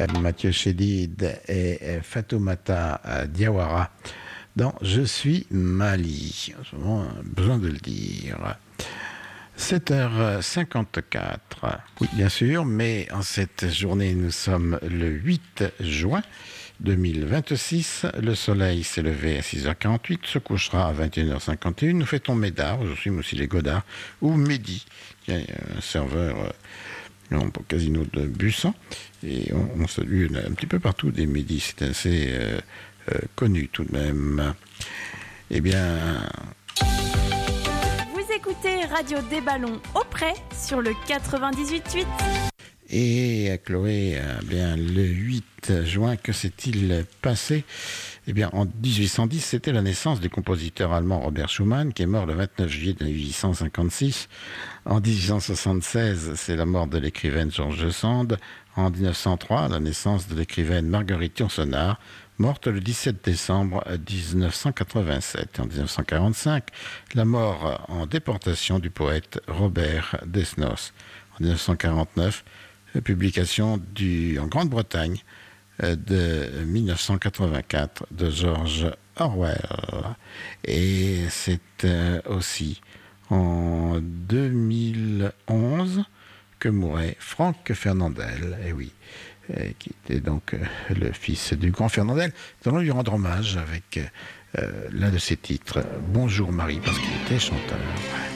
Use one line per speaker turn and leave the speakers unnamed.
Mathieu Chédid et Fatoumata Diawara dans Je suis Mali. J'ai vraiment besoin de le dire. 7h54. Oui, bien sûr, mais en cette journée, nous sommes le 8 juin 2026. Le soleil s'est levé à 6h48, se couchera à 21h51. Nous fêtons Médard, aujourd'hui aussi les Godards, ou Mehdi, qui est un serveur au casino de Bussan. Et on salue un petit peu partout des Mehdi, c'est assez connu tout de même. Eh bien...
Vous écoutez Radio des Ballons au près sur le 98.8.
Et Chloé, bien le 8 juin, que s'est-il passé? Eh bien, en 1810, c'était la naissance du compositeur allemand Robert Schumann, qui est mort le 29 juillet 1856. En 1876, c'est la mort de l'écrivaine George Sand. En 1903, la naissance de l'écrivaine Marguerite Yourcenar, morte le 17 décembre 1987. En 1945, la mort en déportation du poète Robert Desnos. En 1949, publication en Grande-Bretagne de 1984 de George Orwell. Et c'est aussi en 2011 que mourait Franck Fernandel, et oui, qui était donc le fils du grand Fernandel. Nous allons lui rendre hommage avec l'un de ses titres, Bonjour Marie, parce qu'il était chanteur.